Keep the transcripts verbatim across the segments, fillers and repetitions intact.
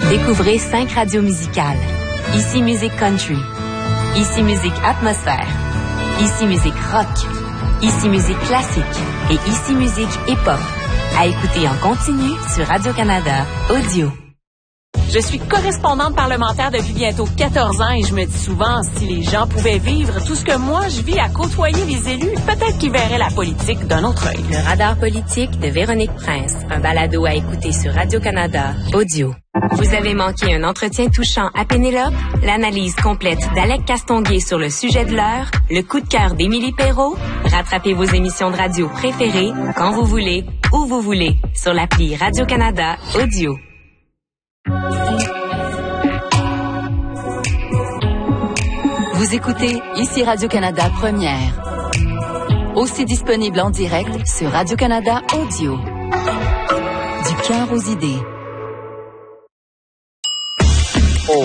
Découvrez cinq radios musicales. Ici Musique Country. Ici Musique Atmosphère. Ici Musique Rock. Ici Musique Classique. Et Ici Musique Hip-Hop. À écouter en continu sur Radio-Canada Audio. Je suis correspondante parlementaire depuis bientôt quatorze ans et je me dis souvent, si les gens pouvaient vivre tout ce que moi je vis à côtoyer les élus, peut-être qu'ils verraient la politique d'un autre œil. Le radar politique de Véronique Prince, un balado à écouter sur Radio-Canada Audio. Vous avez manqué un entretien touchant à Pénélope, l'analyse complète d'Alec Castonguay sur le sujet de l'heure, le coup de cœur d'Émilie Perrault. Rattrapez vos émissions de radio préférées quand vous voulez, où vous voulez, sur l'appli Radio-Canada Audio. Vous écoutez Ici Radio-Canada Première. Aussi disponible en direct sur Radio-Canada Audio. Du cœur aux idées. Oh,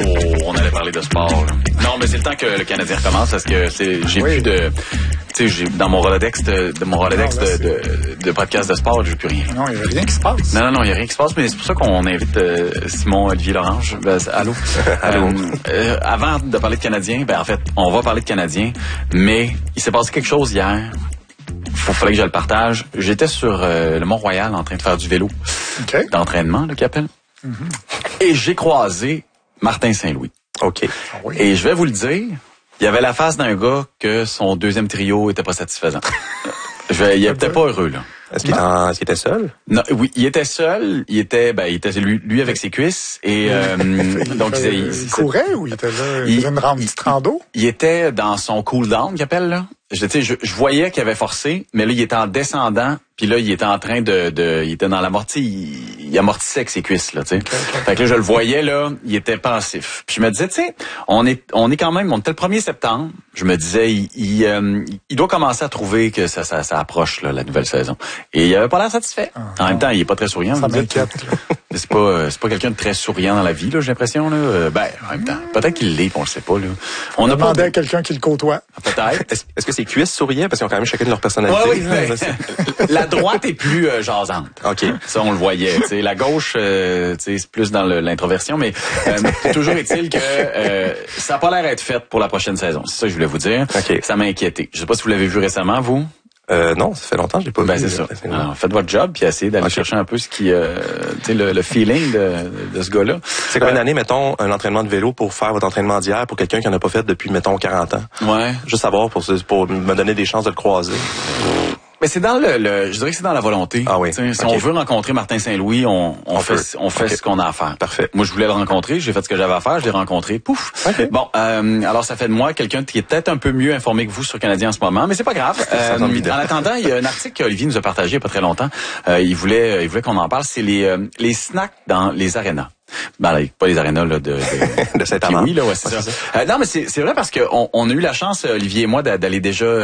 on allait parler de sport. Là. Non, mais c'est le temps que le Canadien recommence parce que c'est, j'ai oui. plus de... Tu sais, j'ai, dans mon Rolodex de, de mon Rolodex non, là, de, de, de podcast de sport, j'ai plus rien. Non, il n'y a rien qui se passe. Non, non, non, il n'y a rien qui se passe, mais c'est pour ça qu'on invite euh, Simon Olivier Lorange. Ben, allô? allô? Euh, euh, avant de parler de Canadiens, ben en fait, on va parler de Canadiens, mais il s'est passé quelque chose hier. Il fallait que je le partage. J'étais sur euh, le Mont-Royal en train de faire du vélo. Okay. D'entraînement, là, qu'il appelle. Mm-hmm. Et j'ai croisé Martin Saint-Louis. OK. Ah oui. Et je vais vous le dire, il y avait la face d'un gars que son deuxième trio était pas satisfaisant. je vais, il était pas heureux, là. Est-ce qu'il, en, est-ce qu'il était seul? Non, oui, il était seul. Il était, ben, il était lui, lui avec ses cuisses et euh, donc il, il, il, il courait ou il était là, il faisait une rande, petite rando? Il était dans son cool down, qu'il appelle là. Je, je, je voyais qu'il avait forcé, mais là il était en descendant, puis là il était en train de, de il était dans l'amorti, il, il amortissait avec ses cuisses là, tu sais. Okay, okay. Fait que là je le voyais là, il était pensif. Puis je me disais, tu sais, on est, on est quand même, on était le premier septembre. Je me disais, il, il, euh, il doit commencer à trouver que ça, ça, ça approche là, la nouvelle saison. Et il avait pas l'air satisfait. Uh-huh. En même temps, il est pas très souriant. Ça m'inquiète. C'est pas, c'est pas quelqu'un de très souriant dans la vie là, j'ai l'impression là. Ben en même temps, peut-être qu'il l'est, on le sait pas là. On a demandé à quelqu'un qui le côtoie. Peut-être. Est-ce, est-ce que ses cuisses souriaient parce qu'ils ont quand même chacune leur personnalité? Ouais, oui, ben, la droite est plus euh, jasante. Ok. Ça on le voyait. T'sais, la gauche, euh, c'est plus dans le, l'introversion, mais euh, toujours est-il que euh, ça a pas l'air d'être fait pour la prochaine saison. C'est ça que je voulais vous dire. Okay. Ça m'a inquiété. Je sais pas si vous l'avez vu récemment, vous. Euh, non, ça fait longtemps que je l'ai pas ben, vu. C'est ça. Alors, faites votre job puis essayez d'aller okay. chercher un peu ce qui, euh, tu sais, le, le feeling de, de ce gars-là. C'est comme euh, une année, mettons, un entraînement de vélo pour faire votre entraînement d'hier pour quelqu'un qui en a pas fait depuis, mettons, quarante ans. Ouais. Juste savoir pour, pour me donner des chances de le croiser. Mais c'est dans le, le, je dirais que c'est dans la volonté. Ah oui. T'sais, si okay. on veut rencontrer Martin Saint-Louis, on, on, on fait, peut. on fait okay. ce qu'on a à faire. Parfait. Moi, je voulais le rencontrer, j'ai fait ce que j'avais à faire, je l'ai rencontré, pouf. Okay. Bon, euh, alors ça fait de moi quelqu'un qui est peut-être un peu mieux informé que vous sur Canadien en ce moment, mais c'est pas grave. Euh, en attendant, il y a un article qu'Olivier nous a partagé il y a pas très longtemps. Euh, il voulait, il voulait qu'on en parle. C'est les, euh, les snacks dans les arénas. Ben, là, pas les arénas là, de, de, de Saint-Amand. Oui, là, ouais, c'est ouais, ça. ça. Euh, non, mais c'est, c'est vrai parce qu'on on a eu la chance, Olivier et moi, d'aller déjà